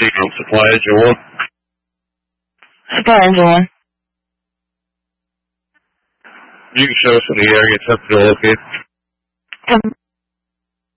Supply Joel. Supply Joel. You can show us in the area, it's up to locate.